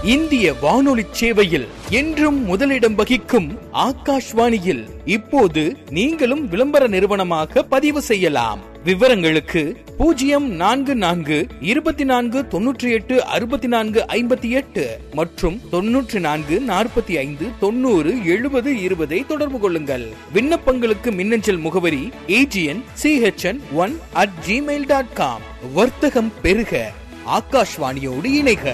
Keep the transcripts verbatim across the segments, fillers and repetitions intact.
இந்திய வானொலி சேவையில் என்றும் முதலிடம் வகிக்கும் ஆகாஷ்வாணியில் இப்போது நீங்களும் விளம்பர நிறுவனமாக பதிவு செய்யலாம். விவரங்களுக்கு பூஜ்ஜியம் நான்கு நான்கு இருபத்தி நான்கு தொன்னூற்றி எட்டு அறுபத்தி நான்கு ஐம்பத்தி எட்டு மற்றும் தொன்னூற்றி நான்கு நாற்பத்தி ஐந்து தொண்ணூறு எழுபது இருபதை தொடர்பு கொள்ளுங்கள். விண்ணப்பங்களுக்கு மின்னஞ்சல் முகவரி AGN CHN one at Gmail dot com. வர்த்தகம் பெருக, ஆகாஷ்வாணியோடு இணைக.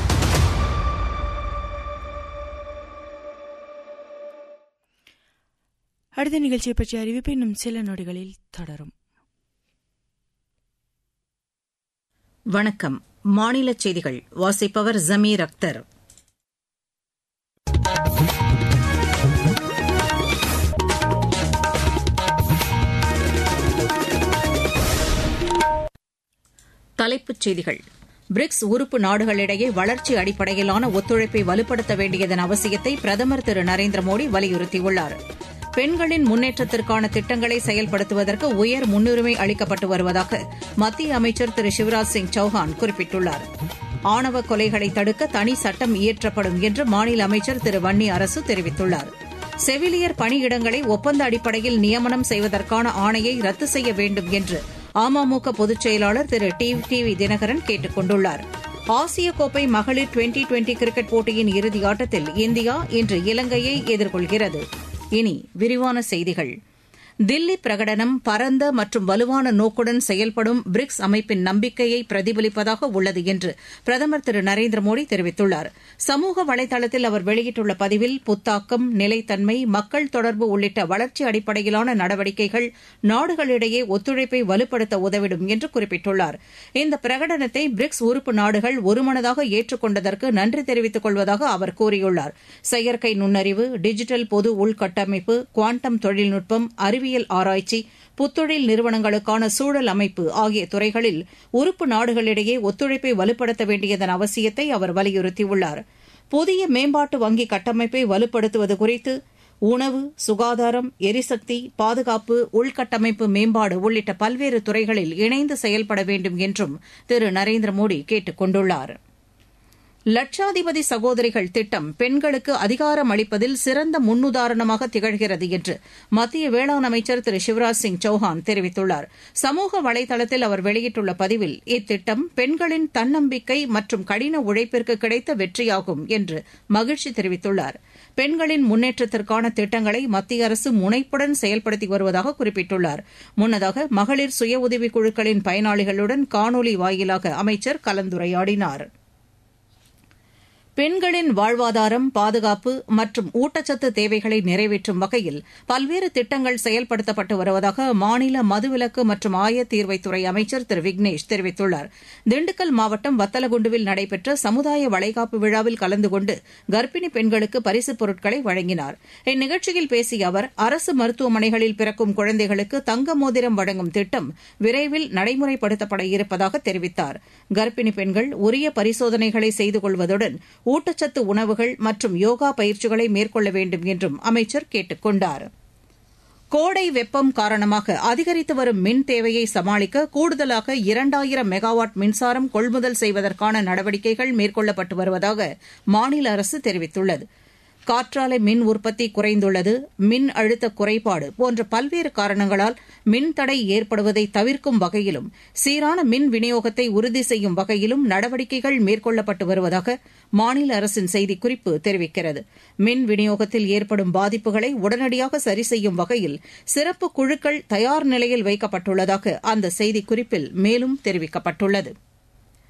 அடுத்த நிகழ்ச்சியை பற்றிய அறிவிப்பு இன்னும் சில நொடிகளில் தொடரும். வணக்கம். மாநில செய்திகள் வாசிப்பவர் ஜமீர் அக்தர். தலைப்புச் செய்திகள். பிரிக்ஸ் உறுப்பு நாடுகளிடையே வளர்ச்சி அடிப்படையிலான ஒத்துழைப்பை வலுப்படுத்த வேண்டியதன் அவசியத்தை பிரதமர் திரு நரேந்திர மோடி வலியுறுத்தியுள்ளார். பெண்களின் முன்னேற்றத்திற்கான திட்டங்களை செயல்படுத்துவதற்கு உயர் முன்னுரிமை அளிக்கப்பட்டு வருவதாக மத்திய அமைச்சர் திரு சிவராஜ் சிங் சௌஹான் குறிப்பிட்டுள்ளார். ஆணவ கொலைகளை தடுக்க தனி சட்டம் இயற்றப்படும் என்று மாநில அமைச்சர் திரு வன்னி அரசு தெரிவித்துள்ளார். செவிலியர் பணியிடங்களை ஒப்பந்த அடிப்படையில் நியமனம் செய்வதற்கான ஆணையை ரத்து செய்ய வேண்டும் என்று அமமுக பொதுச் செயலாளர் திரு டி வி தினகரன் கேட்டுக் கொண்டுள்ளார். ஆசிய கோப்பை மகளிர் டுவெண்டி டுவெண்டி கிரிக்கெட் போட்டியின் இறுதி ஆட்டத்தில் இந்தியா இன்று இலங்கையை எதிர்கொள்கிறது. இனி விரிவான செய்திகள். தில்லி பிரகடனம் பரந்த மற்றும் வலுவான நோக்குடன் செயல்படும் பிரிக்ஸ் அமைப்பின் நம்பிக்கையை பிரதிபலிப்பதாக உள்ளது என்று பிரதமர் திரு நரேந்திர மோடி தெரிவித்துள்ளார். சமூக வலைதளத்தில் அவர் வெளியிட்டுள்ள பதிவில் புத்தாக்கம், நிலைத்தன்மை, மக்கள் தொடர்பு உள்ளிட்ட வளர்ச்சி அடிப்படையிலான நடவடிக்கைகள் நாடுகளிடையே ஒத்துழைப்பை வலுப்படுத்த உதவிடும் என்று குறிப்பிட்டுள்ளார். இந்த பிரகடனத்தை பிரிக்ஸ் உறுப்பு நாடுகள் ஒருமனதாக ஏற்றுக்கொண்டதற்கு நன்றி தெரிவித்துக் கொள்வதாக அவர் கூறியுள்ளார். செயற்கை நுண்ணறிவு, டிஜிட்டல் பொது உள்கட்டமைப்பு, குவாண்டம் தொழில்நுட்பம், அறிவியல் ஆராய்ச்சி, புத்தொழில் நிறுவனங்களுக்கான சூழல் அமைப்பு ஆகிய துறைகளில் உறுப்பு நாடுகளிடையே ஒத்துழைப்பை வலுப்படுத்த வேண்டியதன் அவசியத்தை அவர் வலியுறுத்தியுள்ளார். புதிய மேம்பாட்டு வங்கி கட்டமைப்பை வலுப்படுத்துவது குறித்து உணவு, சுகாதாரம், எரிசக்தி, பாதுகாப்பு, உள்கட்டமைப்பு மேம்பாடு உள்ளிட்ட பல்வேறு துறைகளில் இணைந்து செயல்பட வேண்டும் என்றும் திரு நரேந்திர மோடி கேட்டுக் கொண்டுள்ளார். லட்சாதிபதி சகோதரிகள் திட்டம் பெண்களுக்கு அதிகாரம் அளிப்பதில் சிறந்த முன்னுதாரணமாக திகழ்கிறது என்று மத்திய வேளாண் அமைச்சர் திரு சிவராஜ் சிங் சௌஹான் தெரிவித்துள்ளார். சமூக வலைதளத்தில் அவர் வெளியிட்டுள்ள பதிவில் இத்திட்டம் பெண்களின் தன்னம்பிக்கை மற்றும் கடின உழைப்பிற்கு கிடைத்த வெற்றியாகும் என்று மகிழ்ச்சி தெரிவித்துள்ளார். பெண்களின் முன்னேற்றத்திற்கான திட்டங்களை மத்திய அரசு முனைப்புடன் செயல்படுத்தி வருவதாக குறிப்பிட்டுள்ளார். முன்னதாக மகளிர் சுய உதவிக் குழுக்களின் பயனாளிகளுடன் காணொலி வாயிலாக அமைச்சர் கலந்துரையாடினார். பெண்களின் வாழ்வாதாரம், பாதுகாப்பு மற்றும் ஊட்டச்சத்து தேவைகளை நிறைவேற்றும் வகையில் பல்வேறு திட்டங்கள் செயல்படுத்தப்பட்டு வருவதாக மாநில மதுவிலக்கு மற்றும் ஆயத்தீர்வைத்துறை அமைச்சர் திரு விக்னேஷ் தெரிவித்துள்ளார். திண்டுக்கல் மாவட்டம் வத்தலகுண்டுவில் நடைபெற்ற சமுதாய வளைகாப்பு விழாவில் கலந்து கொண்டு கர்ப்பிணி பெண்களுக்கு பரிசுப் பொருட்களை வழங்கினார். இந்நிகழ்ச்சியில் பேசிய அவர், அரசு மருத்துவமனைகளில் பிறக்கும் குழந்தைகளுக்கு தங்க மோதிரம் வழங்கும் திட்டம் விரைவில் நடைமுறைப்படுத்தப்பட இருப்பதாக தெரிவித்தார். கர்ப்பிணி பெண்கள் உரிய பரிசோதனைகளை செய்து கொள்வதுடன் ஊட்டச்சத்து உணவுகள் மற்றும் யோகா பயிற்சிகளை மேற்கொள்ள வேண்டும் என்றும் அமைச்சர் கேட்டுக் கொண்டார். கோடை வெப்பம் காரணமாக அதிகரித்து வரும் மின் தேவையை சமாளிக்க கூடுதலாக இரண்டாயிரம் மெகாவாட் மின்சாரம் கொள்முதல் செய்வதற்கான நடவடிக்கைகள் மேற்கொள்ளப்பட்டு வருவதாக மாநில அரசு தெரிவித்துள்ளது. காற்றாலை மின் உற்பத்தி குறைந்துள்ளது, மின் அழுத்த குறைபாடு போன்ற பல்வேறு காரணங்களால் மின்தடை ஏற்படுவதை தவிர்க்கும் வகையிலும் சீரான மின் விநியோகத்தை உறுதி செய்யும் வகையிலும் நடவடிக்கைகள் மேற்கொள்ளப்பட்டு வருவதாக மாநில அரசின் செய்திக்குறிப்பு தெரிவிக்கிறது. மின் விநியோகத்தில் ஏற்படும் பாதிப்புகளை உடனடியாக சரி செய்யும் வகையில் சிறப்பு குழுக்கள் தயார் நிலையில் வைக்கப்பட்டுள்ளதாக அந்த செய்திக்குறிப்பில் மேலும் தெரிவிக்கப்பட்டுள்ளது.